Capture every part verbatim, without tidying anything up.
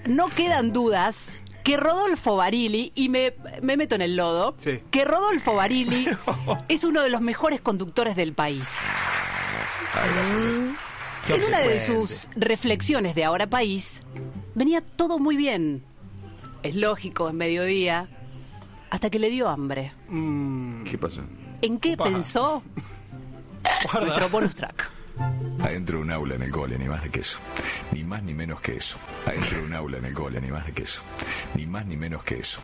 no quedan dudas que Rodolfo Barili, y me, me meto en el lodo, sí. que Rodolfo Barili es uno de los mejores conductores del país. Mm. En una de sus reflexiones de Ahora País, venía todo muy bien. Es lógico, es mediodía, hasta que le dio hambre. Mm. ¿Qué pasó? ¿En qué Upa. pensó Guarda. nuestro bonus track? Adentro de un aula en el cole, ni más de que eso. Ni más ni menos que eso. Adentro de un aula en el cole, ni más de que eso. Ni más ni menos que eso.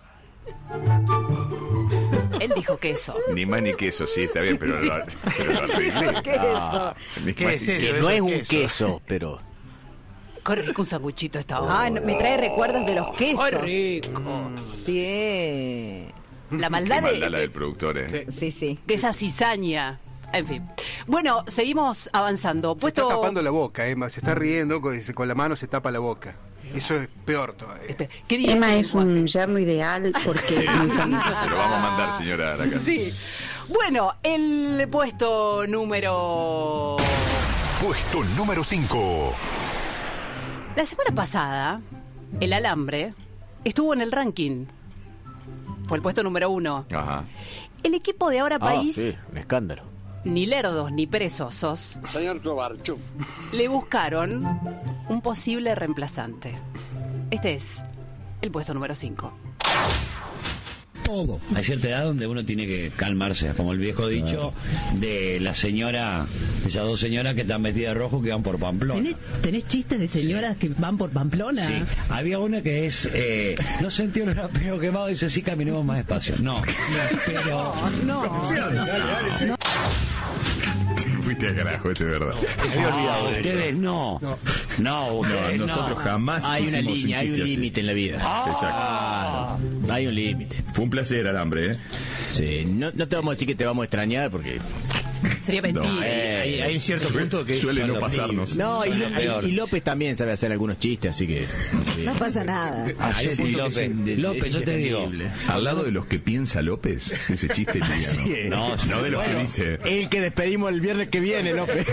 Él dijo queso. Ni más ni queso, sí, está bien, pero lo, pero lo arreglé. ¿Qué es eso? ¿Qué es eso? No es un queso, queso pero... Qué rico un sanguchito esta hora. Ah, no, me trae recuerdos de los quesos. Qué rico. Mm, sí. La maldad, Qué maldad de, la del productor, ¿eh? Sí, sí. Que esa cizaña. En fin. Bueno, seguimos avanzando. Puesto... Se está tapando la boca, Emma. Se está riendo, con, con la mano se tapa la boca. Eso es peor todavía. ¿Qué Emma es un yerno ideal porque... Sí, sí, se lo vamos a mandar, señora, a la casa. Sí. Bueno, el puesto número... Puesto número cinco. La semana pasada, el alambre estuvo en el ranking. Fue el puesto número uno. Ajá. El equipo de Ahora País... Ah, sí, un escándalo. Ni lerdos ni perezosos. Señor Chobarchu. Le buscaron un posible reemplazante. Este es el puesto número cinco. Todo. Hay cierta edad donde uno tiene que calmarse, como el viejo dicho de la señora, esas dos señoras que están vestidas de rojo que van por Pamplona. ¿Tenés, tenés chistes de señoras que van por Pamplona? Sí, había una que es, eh, no sentí un rapeo quemado, dice sí, caminemos más despacio. No, pero... No, no, no, no, no. Fuiste a carajo, este es verdad. Estoy olvidado. Ustedes no. No, no, no nosotros no. jamás. Hay una línea, un hay un límite en la vida. Ah, exacto. Hay un límite. Fue un placer, Alambre, ¿eh? Sí, no, no te vamos a decir que te vamos a extrañar porque... Sería mentira. No, eh, hay, hay un cierto punto que suele no pasarnos. No, y, y, y López también sabe hacer algunos chistes, así que... Sí. No pasa nada. Hay sí, López, López, yo te digo, al lado de los que piensa López, ese chiste es liviano. No, no de los bueno, que dice... El que despedimos el viernes que viene, López.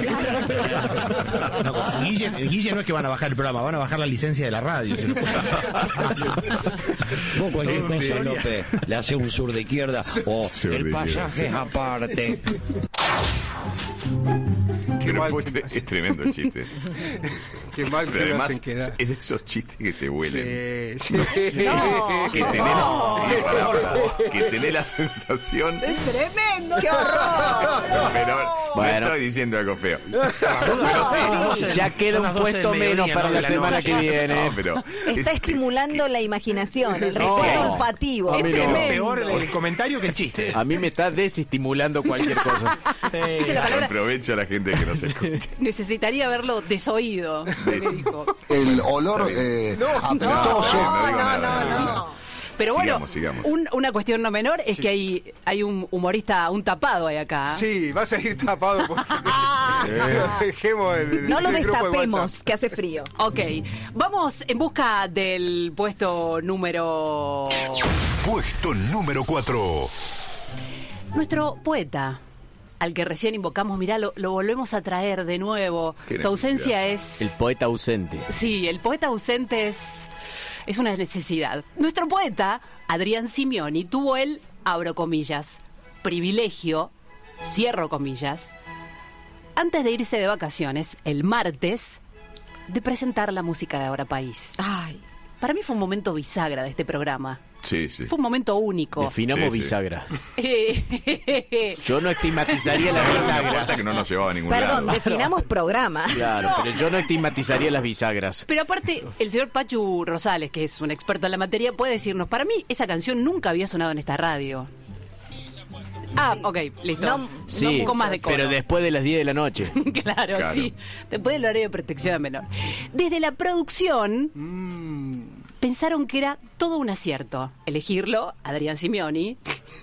No, Guille, Guille no es que van a bajar el programa, van a bajar la licencia de la radio. Si no vos cualquier cosa, López, le hace un sur de izquierda o sur el pasaje es aparte. Qué mal fue, que es tremendo el chiste. Qué mal que además hacen quedar. Es de esos chistes que se huelen. Sí, sí. No, que no. tenés, sí, para, para, que tenés la sensación. Es tremendo, qué horror. Pero bueno, no estoy diciendo algo feo. Pero sí, ya queda un puesto menos para la semana que viene. No, pero está estimulando la imaginación, el recuerdo no, olfativo. Es no. Peor el, el comentario que el chiste. A mí me está desestimulando cualquier cosa. Sí. Aprovecho a la gente que nos escucha. Necesitaría haberlo desoído. El olor eh, no, apetoso. No, no, no, no, no. Pero bueno, sigamos, sigamos. Un, una cuestión no menor es sí. que hay, hay un humorista, un tapado ahí acá. Sí, vas a ir tapado porque dejemos el, no lo el destapemos, que hace frío. Ok, vamos en busca del puesto número... Puesto número cuatro. Nuestro poeta, al que recién invocamos, mirá, lo, lo volvemos a traer de nuevo. Su ausencia es... El poeta ausente. Sí, el poeta ausente es... es una necesidad. Nuestro poeta, Adrián Simioni, tuvo el, abro comillas, privilegio, cierro comillas, antes de irse de vacaciones, el martes, de presentar la música de Ahora País. Ay. Para mí fue un momento bisagra de este programa. Sí, sí. Fue un momento único. Definamos sí, bisagra. Sí. Yo no estigmatizaría las bisagras. Que no nos llevaba a ningún Perdón, lado. definamos programa. Claro, no. Pero yo no estigmatizaría las bisagras. Pero aparte, el señor Pachu Rosales, que es un experto en la materia, puede decirnos, para mí esa canción nunca había sonado en esta radio. Ah, ok, listo. No, sí, no con más de pero después de las diez de la noche. claro, claro, sí. Después del horario de protección a menor. Desde la producción, mm. pensaron que era todo un acierto elegirlo, Adrián Simioni,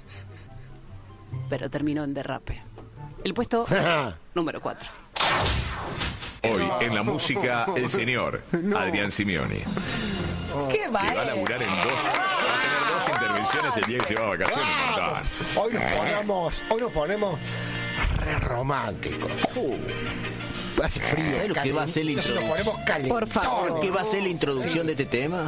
pero terminó en derrape. El puesto número cuatro. Hoy, en la música, el señor no. Adrián Simioni. Oh. ¡Qué vale! Que va a laburar en dos... dos intervenciones el día que se va a vacaciones. Hoy nos ponemos, hoy nos ponemos re románticos. Uh, hace frío. ¿Sabes lo que va a ser la introducción? Por favor. ¿Qué va a ser la introducción sí. de este tema?